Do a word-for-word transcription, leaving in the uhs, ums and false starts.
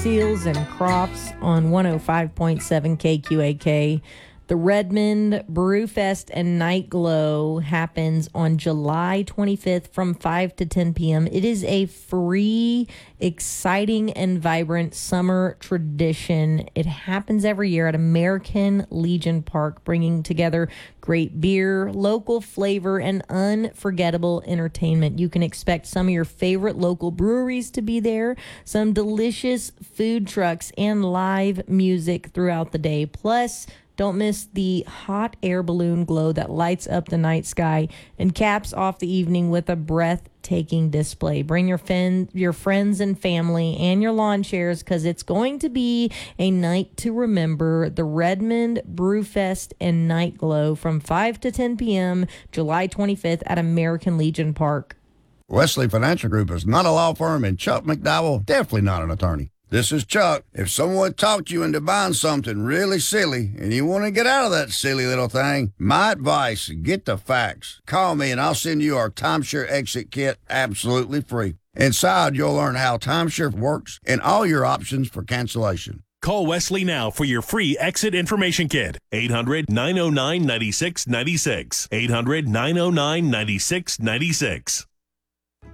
Seals and Crofts on one oh five point seven K Q A K. The Redmond Brewfest and Night Glow happens on July twenty-fifth from five to ten p.m. It is a free, exciting, and vibrant summer tradition. It happens every year at American Legion Park, bringing together great beer, local flavor, and unforgettable entertainment. You can expect some of your favorite local breweries to be there, some delicious food trucks, and live music throughout the day. Plus, don't miss the hot air balloon glow that lights up the night sky and caps off the evening with a breathtaking display. Bring your fin- your friends and family and your lawn chairs because it's going to be a night to remember. The Redmond Brewfest and Night Glow from five to ten p.m. July twenty-fifth at American Legion Park. Wesley Financial Group is not a law firm, and Chuck McDowell definitely not an attorney. This is Chuck. If someone talked you into buying something really silly and you want to get out of that silly little thing, my advice, get the facts. Call me and I'll send you our timeshare exit kit absolutely free. Inside, you'll learn how timeshare works and all your options for cancellation. Call Wesley now for your free exit information kit. eight hundred, nine oh nine, nine six nine six. eight hundred, nine oh nine, nine six nine six.